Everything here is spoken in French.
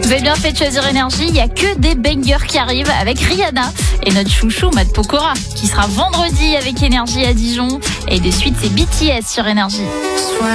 Vous avez bien fait de choisir Énergie, il n'y a que des bangers qui arrivent avec Rihanna et notre chouchou Matt Pokora qui sera vendredi avec Énergie à Dijon. Et de suite c'est BTS sur Énergie.